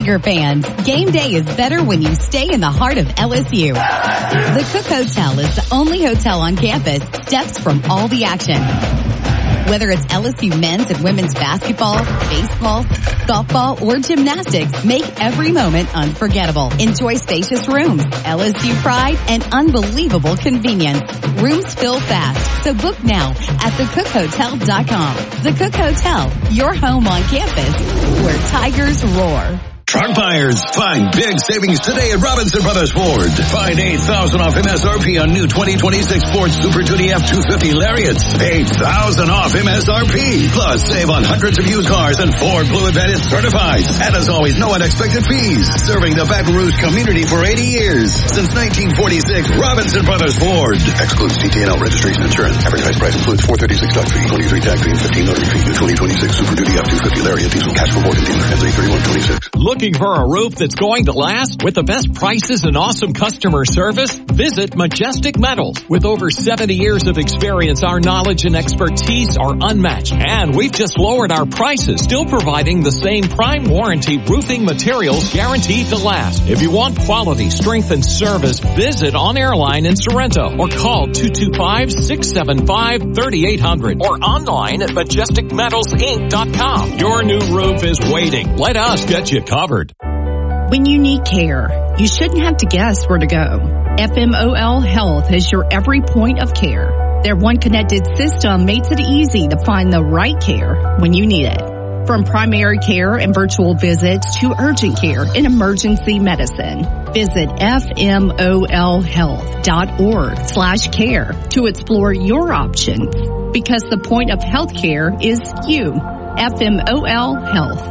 Tiger fans, game day is better when you stay in the heart of LSU. The Cook Hotel is the only hotel on campus steps from all the action. Whether it's LSU men's and women's basketball, baseball, softball, or gymnastics, make every moment unforgettable. Enjoy spacious rooms, LSU pride, and unbelievable convenience. Rooms fill fast, so book now at thecookhotel.com. The Cook Hotel, your home on campus where Tigers roar. Truck buyers, find big savings today at Robinson Brothers Ford. Find $8,000 off MSRP on new 2026 Ford Super Duty F-250 Lariats. $8,000 off MSRP. Plus, save on hundreds of used cars and Ford Blue Advantage certifieds. And as always, no unexpected fees. Serving the Baton Rouge community for 80 years. Since 1946, Robinson Brothers Ford. Excludes TTNL registration insurance. Advertised price includes $436 fee, 23 tag fee, and 15 notary fee. New 2026 Super Duty F-250 Lariat. Diesel cash for Ford and dealer. Ends 8/31/26. Looking for a roof that's going to last with the best prices and awesome customer service? Visit Majestic Metals. With over 70 years of experience, our knowledge and expertise are unmatched. And we've just lowered our prices, still providing the same prime warranty roofing materials guaranteed to last. If you want quality, strength, and service, visit On Airline in Sorrento or call 225-675-3800 or online at MajesticMetalsInc.com. Your new roof is waiting. Let us get you covered. When you need care, you shouldn't have to guess where to go. FMOL Health is your every point of care. Their one connected system makes it easy to find the right care when you need it. From primary care and virtual visits to urgent care and emergency medicine. Visit FMOLhealth.org/care to explore your options. Because the point of healthcare is you. FMOL Health.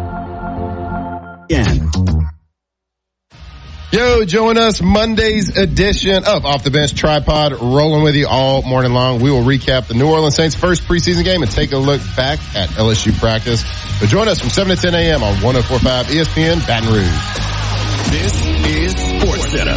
Yo, join us Monday's edition of Off the Bench Tripod, rolling with you all morning long. We will recap the New Orleans Saints' first preseason game and take a look back at LSU practice. But join us from 7 to 10 a.m. on 104.5 ESPN Baton Rouge. This is SportsCenter.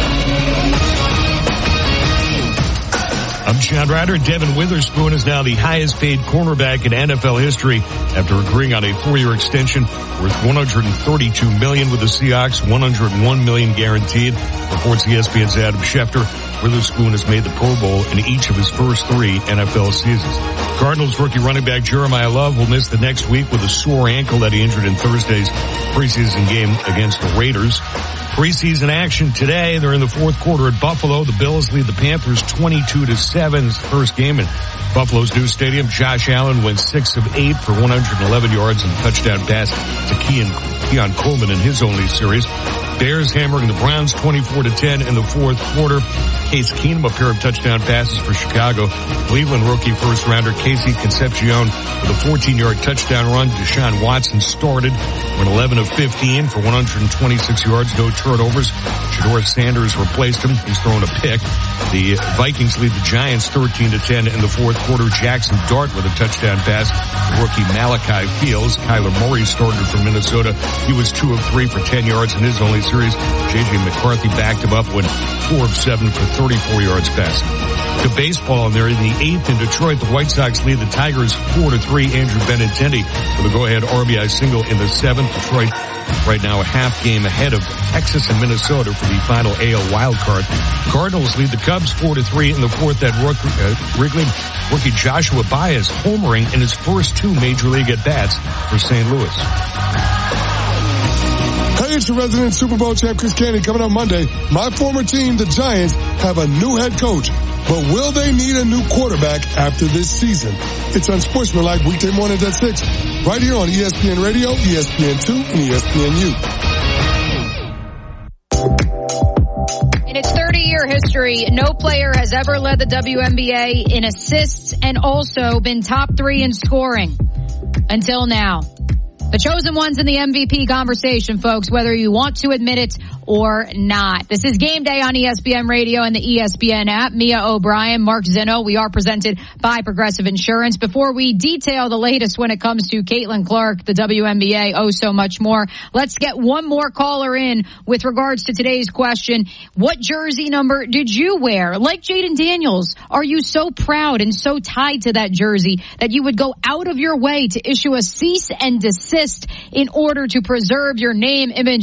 I'm Chad Ryder. Devin Witherspoon is now the highest paid cornerback in NFL history after agreeing on a 4-year extension worth $132 million with the Seahawks, $101 million guaranteed. Reports ESPN's Adam Schefter. Witherspoon has made the Pro Bowl in each of his first 3 NFL seasons. Cardinals rookie running back Jeremiah Love will miss the next week with a sore ankle that he injured in Thursday's preseason game against the Raiders. Preseason action today. They're in the fourth quarter at Buffalo. The Bills lead the Panthers 22-7. It's the first game in Buffalo's new stadium. Josh Allen went 6 of 8 for 111 yards and a touchdown pass to Keon Coleman in his only series. Bears hammering the Browns 24-10 in the fourth quarter. Case Keenum, a pair of touchdown passes for Chicago. Cleveland rookie first rounder Casey Concepcion with a 14-yard touchdown run. Deshaun Watson started, went 11 of 15 for 126 yards, no turnovers. Shedeur Sanders replaced him. He's thrown a pick. The Vikings lead the Giants 13-10 in the fourth quarter. Jackson Dart with a touchdown pass. Rookie Malachi Fields. Kyler Murray started for Minnesota. He was 2 of 3 for 10 yards in his only series. J.J. McCarthy backed him up, went 4 of 7 for 34 yards passing. To baseball, and they're in the 8th in Detroit. The White Sox lead the Tigers 4-3. Andrew Benintendi with a go-ahead RBI single in the 7th. Detroit right now a half game ahead of Texas and Minnesota for the final AL wildcard. Cardinals lead the Cubs 4-3 in the 4th at Wrigley. Rookie Joshua Baez homering in his first 2 major league at-bats for St. Louis. Hey, it's your resident Super Bowl champ Chris Candy coming up Monday. My former team, the Giants, have a new head coach. But will they need a new quarterback after this season? It's Unsportsmanlike weekday mornings at 6. Right here on ESPN Radio, ESPN2, and ESPNU. In its 30-year history, no player has ever led the WNBA in assists and also been top 3 in scoring until now. The chosen ones in the MVP conversation, folks, whether you want to admit it or not. This is Game Day on ESPN Radio and the ESPN app. Mia O'Brien, Mark Zinno. We are presented by Progressive Insurance. Before we detail the latest when it comes to Caitlin Clark, the WNBA, oh so much more, let's get one more caller in with regards to today's question. What jersey number did you wear? Like Jaden Daniels, are you so proud and so tied to that jersey that you would go out of your way to issue a cease and desist in order to preserve your name, image,